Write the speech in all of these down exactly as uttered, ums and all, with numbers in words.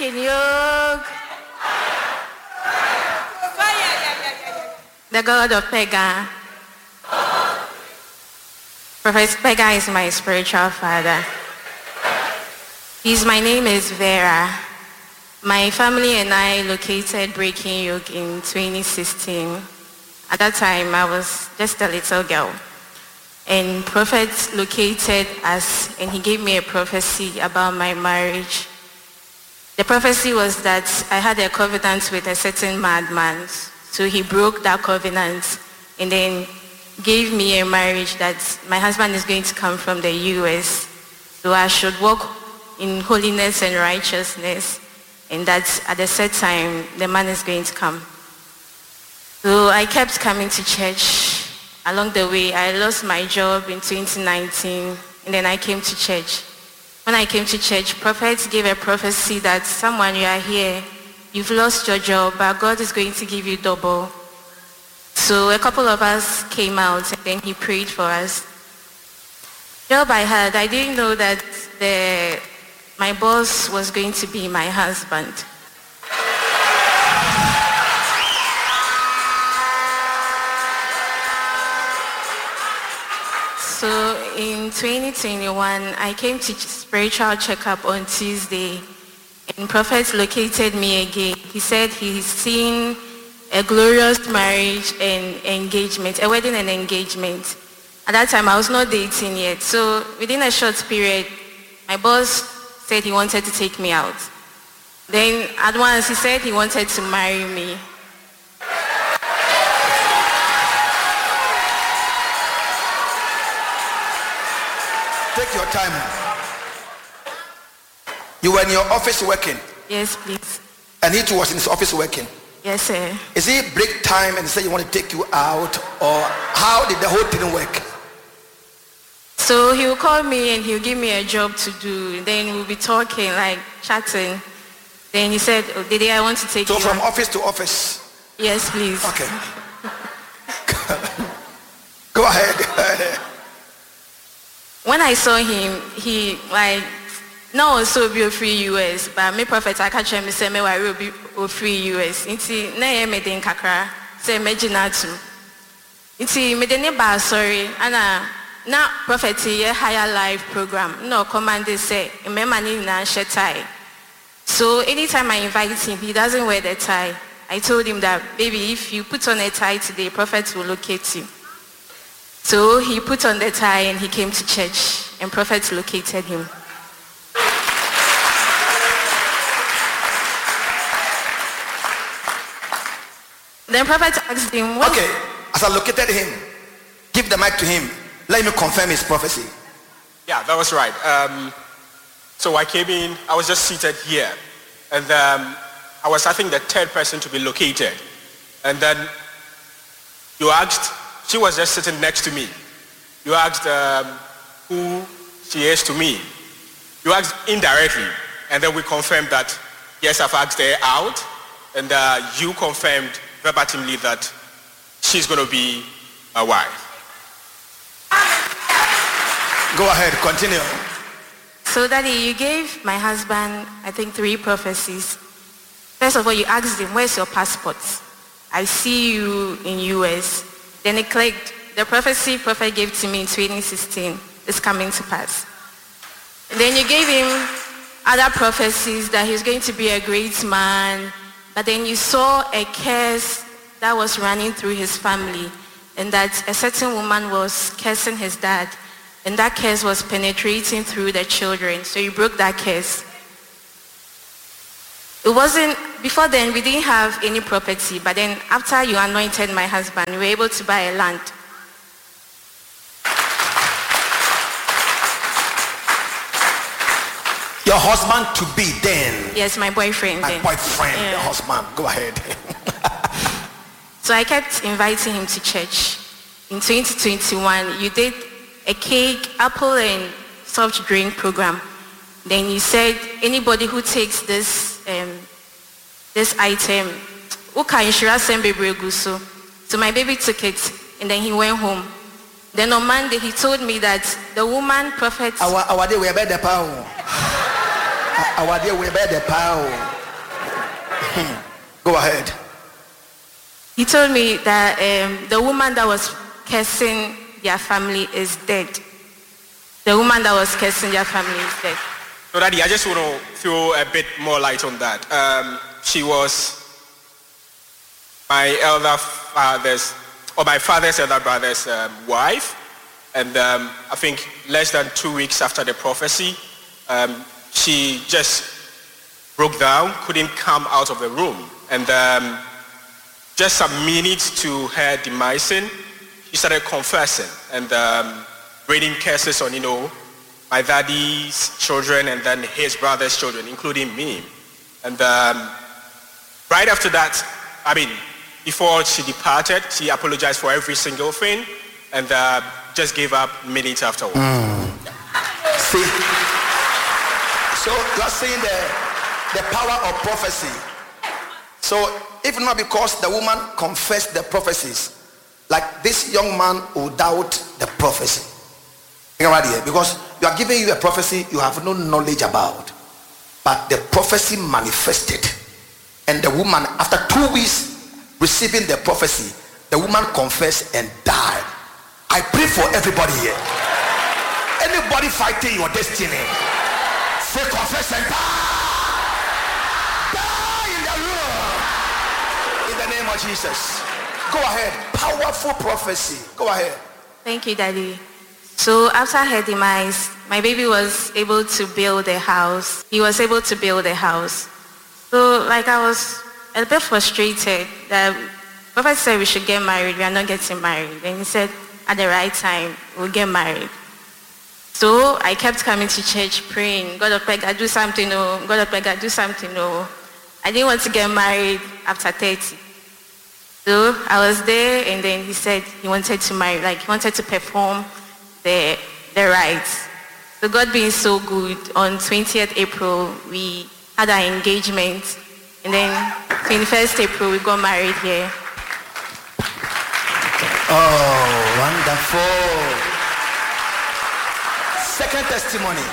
breaking yoke. The God of Pega. Professor Pega is my spiritual father. His, my name is Vera. My family and I located Breaking Yoke in twenty sixteen. At that time, I was just a little girl. And Prophet located us, and he gave me a prophecy about my marriage. The prophecy was that I had a covenant with a certain madman. So he broke that covenant and then gave me a marriage that my husband is going to come from the U S. So I should walk in holiness and righteousness, and that at the set time, the man is going to come. So I kept coming to church. Along the way, I lost my job in twenty nineteen, and then I came to church. When I came to church, Prophet gave a prophecy that someone, you are here, you've lost your job, but God is going to give you double. So a couple of us came out, and then he prayed for us. Job I had, I didn't know that the, my boss was going to be my husband. So in twenty twenty-one, I came to spiritual checkup on Tuesday, and Prophet located me again. He said he's seen a glorious marriage and engagement, a wedding and engagement. At that time, I was not dating yet. So within a short period, my boss said he wanted to take me out. Then at once, he said he wanted to marry me. Take your time. You were in your office working? Yes, please. And he too was in his office working? Yes, sir. Is he break time and say you want to take you out, or how did the whole thing work? So he will call me and he'll give me a job to do. Then we'll be talking, like chatting. Then he said, oh, Dede, I want to take so you from out. office to office? Yes, please. Okay. Go ahead. When I saw him, he like, no, also be a free U S, but me Prophet I catch him say me will be a free U S. Inti na ye me den kakra say me jinatu. Inti me den ba sorry, ana na Prophet ye higher life program. No command say me mani na she tie. So anytime I invite him, he doesn't wear the tie. I told him that, baby, if you put on a tie today, Prophet will locate you. So he put on the tie and he came to church, and Prophet located him. Then Prophet asked him, what? Okay, as I located him, give the mic to him. Let me confirm his prophecy. Yeah, that was right. Um, so I came in, I was just seated here. And um, I was, I think, the third person to be located. And then you asked, she was just sitting next to me. You asked um, who she is to me. You asked indirectly. And then we confirmed that, yes, I've asked her out. And uh, you confirmed verbatimly that she's going to be my wife. Go ahead, continue. So Daddy, you gave my husband, I think, three prophecies. First of all, you asked him, where's your passport? I see you in U S. Then it clicked. The prophecy Prophet gave to me in twenty sixteen is coming to pass. And then you gave him other prophecies that he's going to be a great man. But then you saw a curse that was running through his family, and that a certain woman was cursing his dad, and that curse was penetrating through the children. So you broke that curse. It wasn't, before then we didn't have any property, but then after you anointed my husband, we were able to buy a land. Your husband to be then? Yes, my boyfriend My then. boyfriend, Yeah. your husband. Go ahead. So I kept inviting him to church. In twenty twenty-one, you did a cake, apple, and soft drink program. Then you said anybody who takes this um, this item, so so my baby took it, and then he went home. Then on Monday, he told me that the woman Prophet... Our, our day we are better power. Our dear, we bear the power. Go ahead. He told me that um, the woman that was cursing their family is dead. The woman that was cursing their family is dead. So, Daddy, I just want to throw a bit more light on that. Um, she was my elder father's, or my father's elder brother's um, wife. And um, I think less than two weeks after the prophecy, um, she just broke down, couldn't come out of the room. And um, just some minutes to her demising, she started confessing and um, reading curses on, you know, my daddy's children and then his brother's children, including me. And um, right after that, I mean, before she departed, she apologized for every single thing and uh, just gave up minutes afterwards. Mm. See, so you are saying the, the power of prophecy. So if not because the woman confessed the prophecies, like this young man will doubt the prophecy. Because you are giving you a prophecy you have no knowledge about, but the prophecy manifested, and the woman, after two weeks receiving the prophecy, the woman confessed and died. I pray for everybody here. Anybody fighting your destiny, say confess and die. Die in the room. In the name of Jesus. Go ahead. Powerful prophecy. Go ahead. Thank you, Daddy. So after her demise, my baby was able to build a house. He was able to build a house. So like I was a bit frustrated that Prophet said we should get married. We are not getting married. And he said at the right time, we'll get married. So I kept coming to church praying, God of Pega, do something, no. God of Pega, do something, no. I didn't want to get married after thirty. So I was there, and then he said he wanted to marry, like he wanted to perform the the rites. So God being so good, on twentieth April, we had our engagement. And then twenty-first April, we got married here. Oh, wonderful. Second testimony.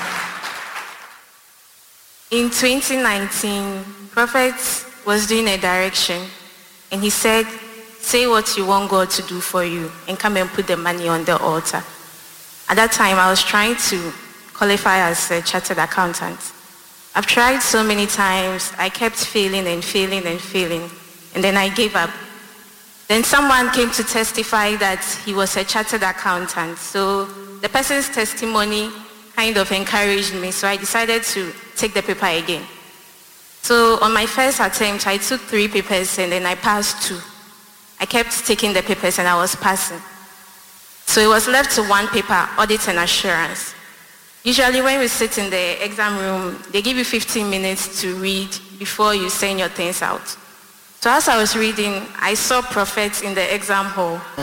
In twenty nineteen, Prophet was doing a direction, and he said, say what you want God to do for you and come and put the money on the altar. At that time, I was trying to qualify as a chartered accountant. I've tried so many times. I kept failing and failing and failing, and then I gave up. Then someone came to testify that he was a chartered accountant. So the person's testimony kind of encouraged me, so I decided to take the paper again. So on my first attempt, I took three papers and then I passed two. I kept taking the papers and I was passing. So it was left to one paper, audit and assurance. Usually when we sit in the exam room, they give you fifteen minutes to read before you send your things out. So as I was reading, I saw prophets in the exam hall. Mm.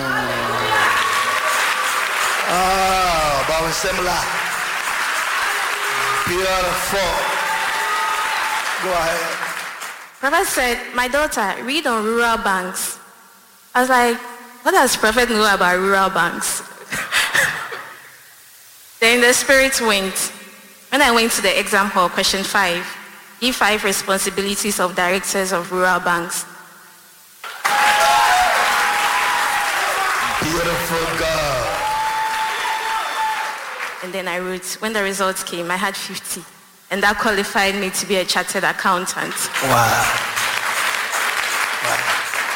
Oh, but similar. Beautiful. Go ahead. Prophet said, my daughter, read on rural banks. I was like, what does Prophet know about rural banks? Then the spirit went. When I went to the exam hall, question five, give five responsibilities of directors of rural banks. Beautiful girl. And then I wrote, when the results came, I had fifty. And that qualified me to be a chartered accountant. Wow. Wow.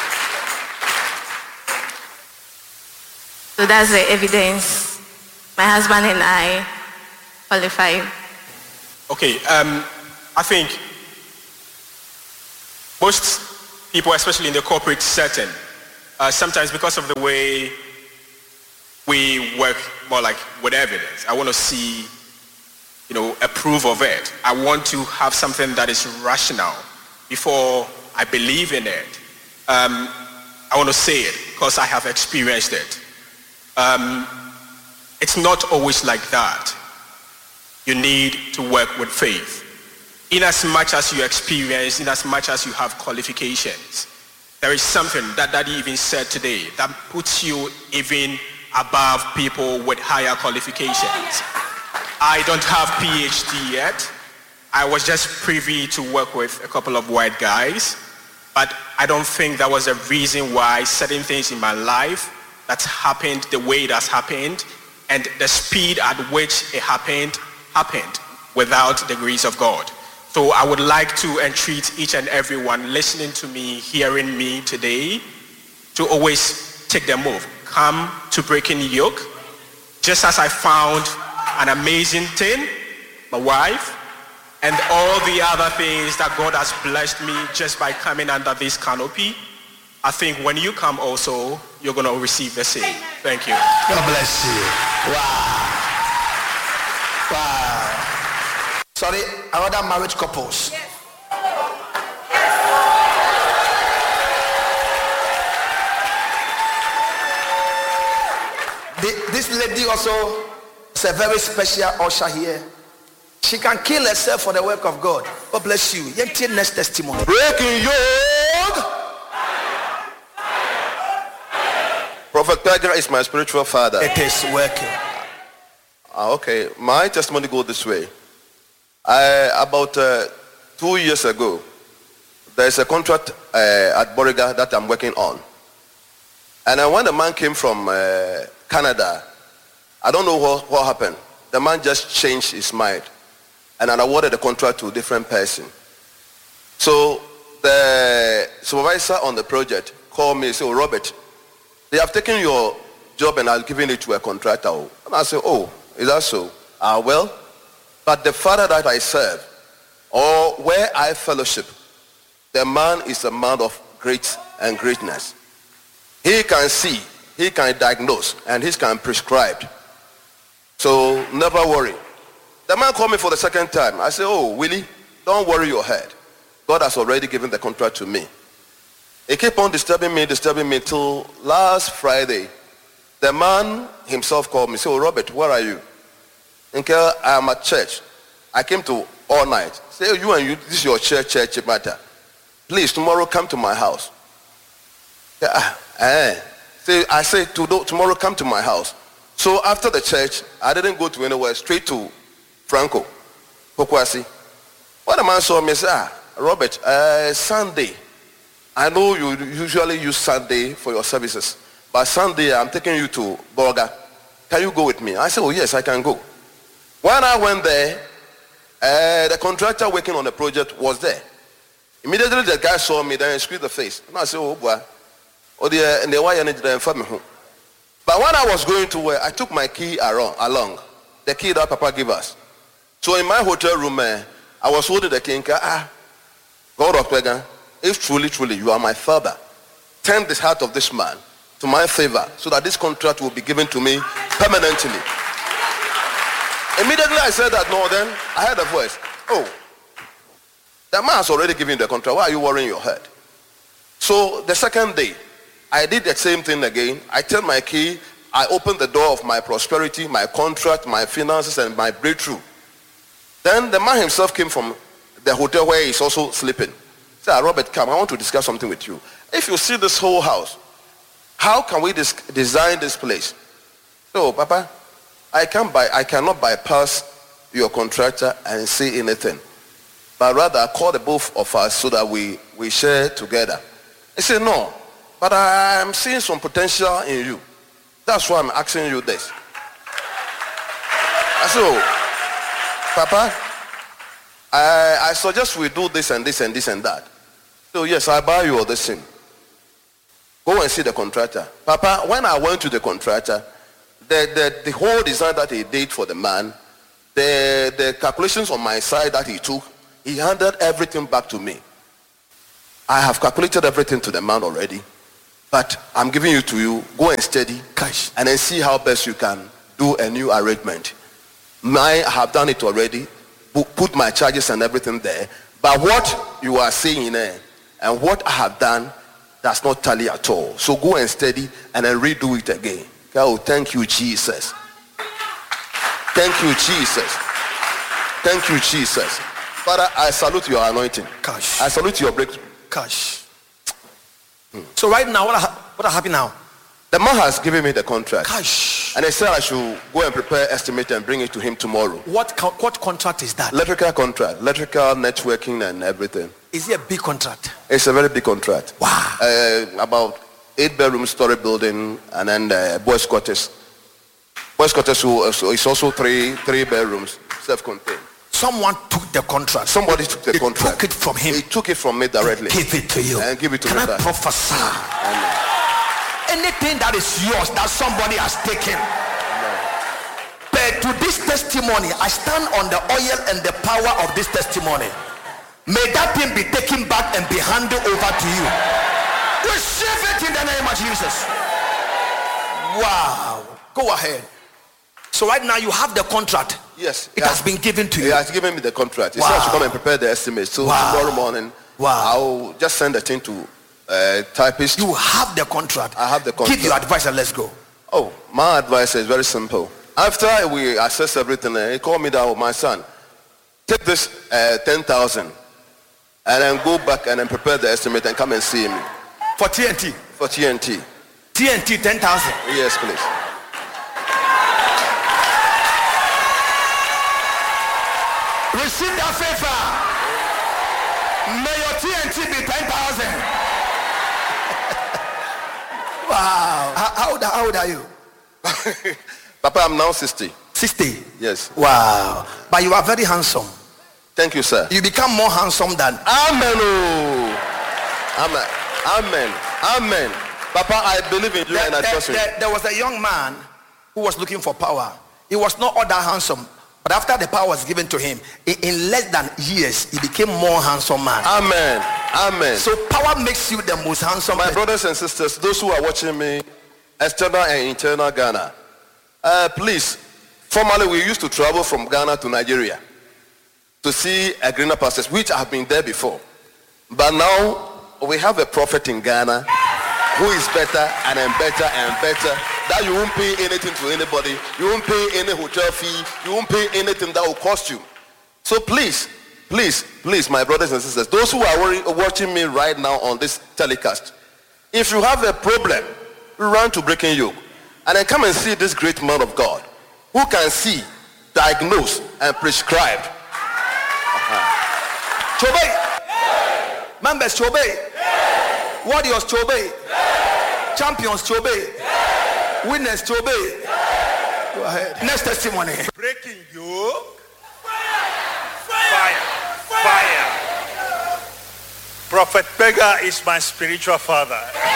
So that's the evidence. My husband and I qualified. Okay, um, I think most people, especially in the corporate setting, uh, sometimes because of the way we work more like with evidence, I want to see, you know, a proof of it. I want to have something that is rational before I believe in it. Um, I want to say it because I have experienced it. Um, it's not always like that. You need to work with faith. In as much as you experience, in as much as you have qualifications, there is something that Daddy even said today that puts you even above people with higher qualifications. I don't have P H D yet. I was just privy to work with a couple of white guys, but I don't think that was a reason why certain things in my life that's happened the way it has happened and the speed at which it happened, happened without the grace of God. So I would like to entreat each and everyone listening to me, hearing me today, to always take the move. Come to Breaking Yoke. Just as I found an amazing thing, my wife, and all the other things that God has blessed me just by coming under this canopy, I think when you come also, you're going to receive the same. Thank you. God bless you. Wow. Wow. Sorry, another marriage couples. Yes. The, this lady also is a very special usher here. She can kill herself for the work of God. God bless you. Next testimony. Breaking Yoke. Prophet Pedro is my spiritual father. It is working. Ah, okay, my testimony goes this way. I, about uh, two years ago, there's a contract uh, at Boriga that I'm working on. And uh, when the man came from uh, Canada, I don't know what, what happened. The man just changed his mind and then awarded the contract to a different person. So the supervisor on the project called me and said, "Oh, Robert, they have taken your job and are giving it to a contractor." And I said, "Oh, is that so?" Ah, well, but the father that I serve, or where I fellowship, the man is a man of great and greatness. He can see, he can diagnose, and he can prescribe. So never worry. The man called me for the second time. I said, "Oh, Willie, don't worry your head. God has already given the contract to me." He kept on disturbing me, disturbing me till last Friday. The man himself called me. He said, "Oh, Robert, where are you?" "Uncle, I am at church. I came to all night." Say, "Oh, you and you, this is your church, church matter. Please, tomorrow come to my house." Yeah, eh. Say, I said, "Tomorrow come to my house." So after the church, I didn't go to anywhere, straight to Franco, Pokwasi. When the man saw me, said, "Ah, Robert, uh, Sunday. I know you usually use Sunday for your services, but Sunday I'm taking you to Borga. Can you go with me?" I said, "Oh yes, I can go." When I went there, uh, the contractor working on the project was there. Immediately the guy saw me, then he squeezed the face. And I said, "Oh boy, oh the and the wire need to inform me." But when I was going to where, I took my key along, along, the key that Papa gave us. So in my hotel room, uh, I was holding the key. Ah, God of Pega, if truly, truly you are my father, turn this heart of this man to my favor so that this contract will be given to me permanently. Immediately I said that, no, then I heard a voice. "Oh, that man has already given the contract. Why are you worrying your head?" So the second day, I did the same thing again. I turned my key. I opened the door of my prosperity, my contract, my finances, and my breakthrough. Then the man himself came from the hotel where he's also sleeping. He said, "Robert, come. I want to discuss something with you. If you see this whole house, how can we dis- design this place?" So, Papa, I can't buy, I cannot bypass your contractor and say anything, but rather call the both of us so that we, we share together. He said, "No, but I am seeing some potential in you. That's why I'm asking you this." I said, "Oh, Papa, I, I suggest we do this and this and this and that." So yes, I buy you all this thing. Go and see the contractor. Papa, when I went to the contractor, the, the, the whole design that he did for the man, the, the calculations on my side that he took, he handed everything back to me. I have calculated everything to the man already, but I'm giving it to you. Go and study cash and then see how best you can do a new arrangement. I have done it already, put my charges and everything there, but what you are saying there and what I have done does not tally at all. So go and study and then redo it again. Oh, thank you, Jesus. Thank you, Jesus. Thank you, Jesus. Father, I salute your anointing. Cash. I salute your breakthrough. Cash. Hmm. So right now, what, ha- what happened now? The man has given me the contract. Gosh. And he said I should go and prepare estimate and bring it to him tomorrow. What co- what contract is that? Electrical contract, electrical networking and everything. Is it a big contract? It's a very big contract. Wow. Uh, about eight bedroom story building and then uh, boys quarters. Boys quarters is also three three bedrooms, self-contained. Someone took the contract. Somebody took the They contract. took it from him. He took it from me directly. Give it to you. And give it to Can me I back. prophesy? Amen. Anything that is yours that somebody has taken. But to this testimony, I stand on the oil and the power of this testimony. May that thing be taken back and be handed over to you. Receive it in the name of Jesus. Wow. Go ahead. So right now you have the contract. Yes. It has been given to He you. has given me the contract. He Wow. said I should come and prepare the estimate. So Wow. tomorrow morning, Wow. I'll just send the thing to uh, typist. You have the contract. I have the Give contract. your advice and let's go. Oh, my advice is very simple. After we assess everything, uh, he called me down, my son, take this uh, ten thousand and then go back and then prepare the estimate and come and see me For T N T. for T N T. T N T ten thousand. Yes, please. Receive that favor. May your T N T be ten thousand. Wow. How, how, old, how old are you? Papa, I'm now sixty. sixty. Yes. Wow. But you are very handsome. Thank you, sir. You become more handsome than. Amen. Oh. Amen. Amen. Amen. Papa, I believe in you There, and I there- trust you. there- there was a young man who was looking for power. He was not all that handsome. But after the power was given to him, in, in less than years, he became more handsome man. Amen. Amen. So power makes you the most handsome My person. brothers and sisters, those who are watching me, external and internal Ghana, uh, please, formerly we used to travel from Ghana to Nigeria to see a greener pastures, which have been there before. But now we have a prophet in Ghana who is better and then better and better, that you won't pay anything to anybody, you won't pay any hotel fee, you won't pay anything that will cost you. So please, please, please, my brothers and sisters, those who are worry, watching me right now on this telecast, if you have a problem, run to Breaking Yoke and then come and see this great man of God who can see, diagnose, and prescribe. Uh-huh. Chobe. Members, Chobe. Warriors, Chobe. Champions, Chobe. Winners, Chobe. Go ahead. Next testimony. Breaking yoke. Fire. Fire. Prophet Beggar is my spiritual father.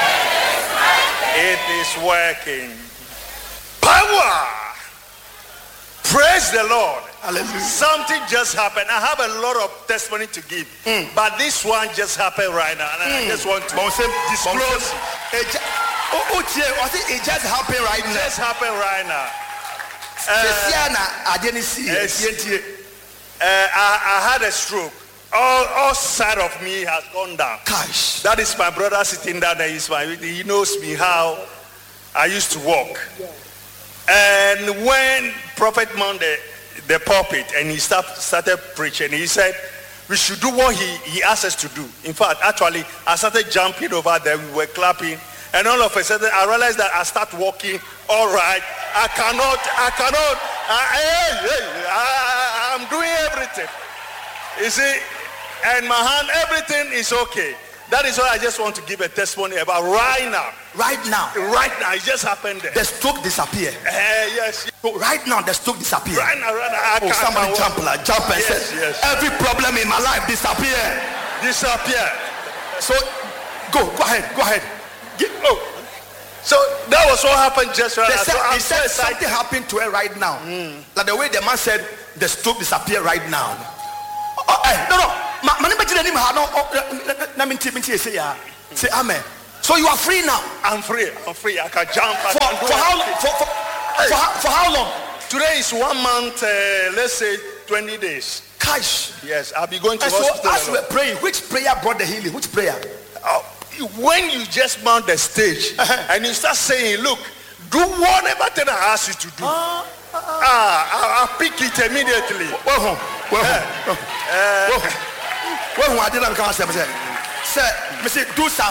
It is working. Power. Praise the Lord. Hallelujah. Something just happened. I have a lot of testimony to give, Mm. but this one just happened right now, and I just want to disclose. It ju- oh, oh, dear, I think it just happened right It now. just happened right now. Sesiana, I didn't see it. Yes. Uh, I, I had a stroke. All, all side of me has gone down. Gosh. That is my brother sitting down there. He's my, he knows me how I used to walk. And when Prophet Monday, the pulpit, and he start, started preaching, he said, we should do what he, he asked us to do. In fact, actually, I started jumping over there. We were clapping. And all of a sudden, I realized that I start walking. All right. I cannot, I cannot, I, hey, hey, I, I'm doing everything. You see, and my hand, everything is okay. That is why I just want to give a testimony about right now. Right now, Right now, it just happened there. the stroke disappear. Uh, yes. So right now, the stroke disappear. Right now, right now. I Oh, can't- somebody I jump, can't like, jump and Yes, say, yes. every problem in my life disappear. disappear. So go, go ahead, go ahead. Get- oh. So that was what happened just right They now. said, So I'm they so said excited. something happened to her right now. Like the way the man said, the stroke disappear right now. Oh, eh, no, no. Ma- ma- never did any man, no, oh, eh, eh, eh, me tell- me tell you, say, yeah. Say amen. So you are free now. I'm free. I'm free. I can jump. I For, can do for how everything. for, for, for, how, for how long? Today is one month, uh, let's say twenty days. Cash. Yes, I'll be going to And so hospital. as we were praying, which prayer brought the healing? Which prayer? Uh, when you just mount the stage and you start saying, look, do whatever thing I ask you to do. Ah, I, I'll pick it immediately. Well, home. Well, home. Well, home. Well, home. I didn't come and say, say, me say, do some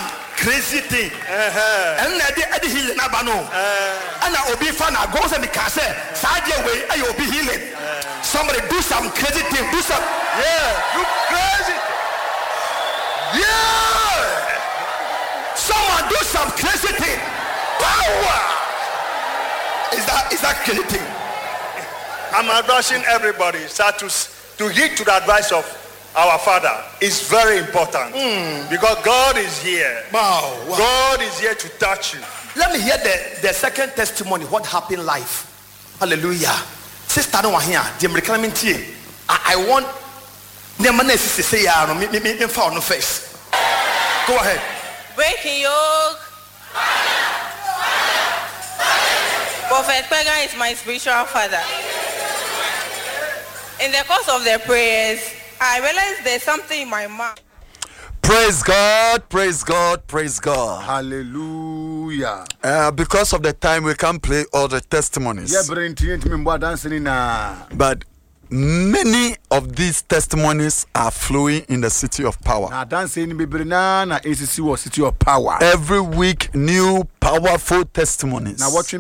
crazy thing. And I did healing abano. And I will be fun. I go and the cassette. Sadia way, I will be healing. Somebody do some crazy thing. Do some. Yeah, do crazy. Yeah. Someone do some crazy thing. Power. Is that is that crazy thing? I'm advising everybody start to to heed to the advice of our Father. It's very important mm. because God is here. Wow, wow. God is here to touch you. Let me hear the, the second testimony. What happened live? Hallelujah. Sister, no one here. The American team. I, I want. The man is say, "I me me me found no face." Go ahead. Breaking yoke. Prophet Pega is my spiritual father. In the course of the prayers, I realized there's something in my mouth. Praise God, praise God, praise God. Hallelujah. Uh, because of the time, we can't play all the testimonies. But many of these testimonies are flowing in the city of power. Every week, new powerful testimonies.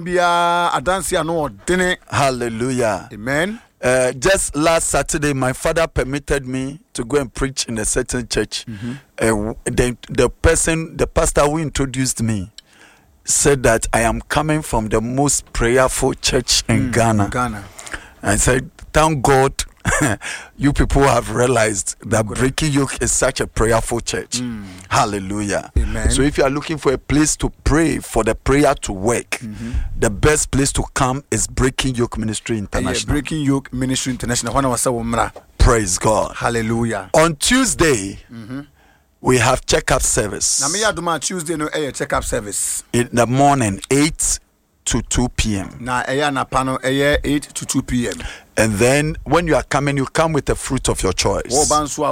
Hallelujah. Amen. Uh, just last Saturday, my father permitted me to go and preach in a certain church. Mm-hmm. Uh, the, the person, the pastor who introduced me, said that I am coming from the most prayerful church in mm, Ghana. Ghana. I said, thank God you people have realized that Breaking Yoke is such a prayerful church. Mm. Hallelujah. Amen. So if you are looking for a place to pray, for the prayer to work, mm-hmm. the best place to come is Breaking Yoke Ministry International. Yeah, Breaking Yoke Ministry International. Praise God. Hallelujah. On Tuesday, mm-hmm. we have checkup service. Tuesday no a checkup service. In the morning, eight to two p.m. Na eya na pano eya eight to two p.m. And then when you are coming, you come with the fruit of your choice. At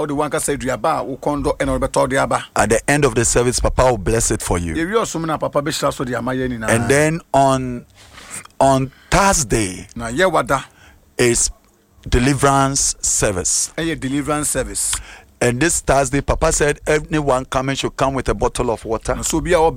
the end of the service, Papa will bless it for you. And then on on Thursday is deliverance service. Deliverance service. And this Thursday, Papa said anyone coming should come with a bottle of water. And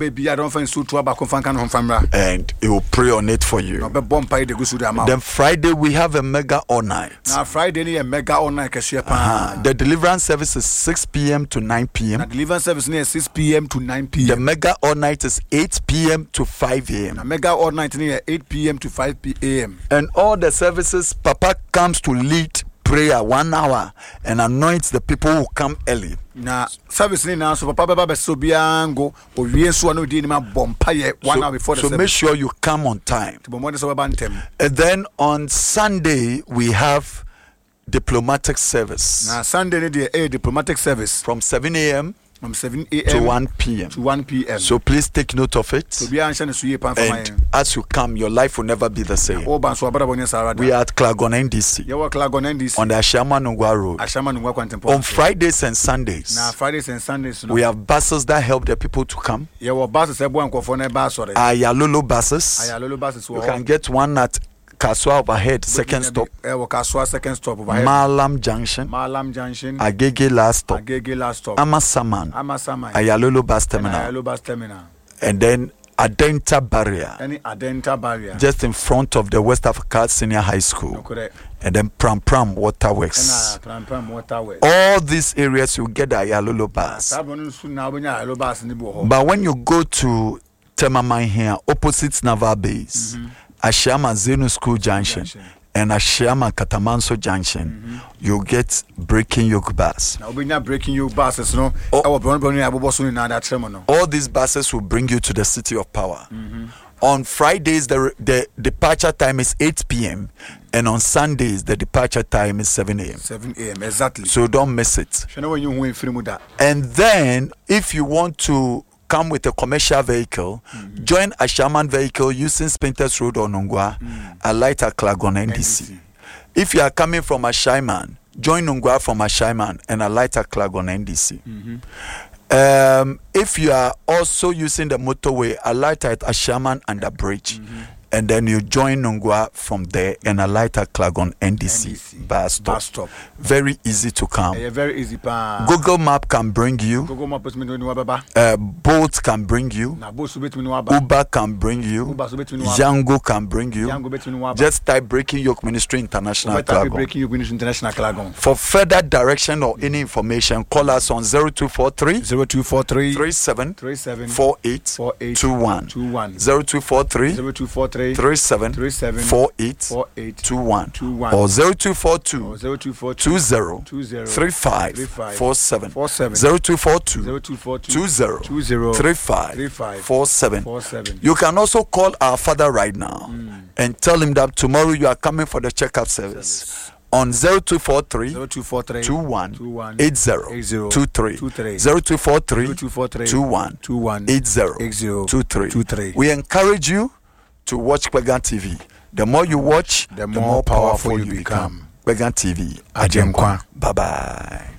he will pray on it for you. Then Friday, we have a mega all night. Now Friday, a mega all night. Uh-huh. The deliverance service is six p.m. to nine p.m. The deliverance service is six p.m. to nine p.m. The mega all night is eight p.m. to five a.m. The mega all night is eight p.m. to five p.m. And all the services, Papa comes to lead prayer one hour and anoints the people who come early. Na service ni na so papa baba so biango owie so no di ni ma bompaye one hour before the so service. So make sure you come on time. And then on Sunday we have diplomatic service. Na Sunday ni the a diplomatic service from seven a.m. from seven a.m. to one p.m. to one p.m. So please take note of it. So and as you come, your life will never be the same. We are at Klagon N D C. On the Ashama Nungwa Road. On Fridays and Sundays. Now Fridays and Sundays. We have buses that help the people to come. Ayalolo buses. Ayalolo buses. You can get one at Kaswa overhead, second stop. Kaswa second stop overhead. Malam Junction. Malam Junction. Agege last stop. Agege last stop. Amasaman. Amasaman. Ayalolo bus terminal. Ayalolo bus terminal. And then Adenta barrier. Any Adenta barrier. Just in front of the West Africa Senior High School. No, correct. And then Pram Pram Waterworks. Pram Pram Waterworks. All these areas you get the Ayalolo bus. But when you go to Temaman here, opposite Naval Base. Mm-hmm. Ashama Zenu School Junction, Junction and Ashama Katamanso Junction, mm-hmm. you get Breaking Yoke bus. Now we not Breaking Yoke buses, no. All, all these buses will bring you to the city of power. Mm-hmm. On Fridays, the the departure time is eight p.m. and on Sundays the departure time is seven a.m. seven a.m. exactly. So don't miss it. And then if you want to come with a commercial vehicle, mm-hmm. join a Shaman vehicle using Spinters Road or Nungwa, mm-hmm. alight at Klagon N D C. If you are coming from a Shaman, join Nungwa from a Shaman and alight at Klagon N D C. Mm-hmm. Um, if you are also using the motorway, alight at a Shaman under bridge. Mm-hmm. and then you join Nongua from there and alight at Klagon N D C, N D C. Bus stop. Bus stop. Very easy to come. Yeah, very easy. Pa. Google Map can bring you. Google Map uh, Bolt can bring you. Uber can bring you. Yango can bring you. Just type Breaking Yoke Ministry International Klagon. For further direction or any information, call us on zero two four three zero two four three three seven four eight two one zero two four three three seven four eight two one or zero two four two two zero three five four seven zero two four two two zero three five four seven. You can also call our father right now mm. and tell him that tomorrow you are coming for the checkup service on zero two four three two one eight zero two three zero two four three two one eight zero two three. We encourage you to watch Kwegan T V. The more you watch, the, the more, more powerful, powerful you become. Kwegan T V. Ajenkwa. Bye bye.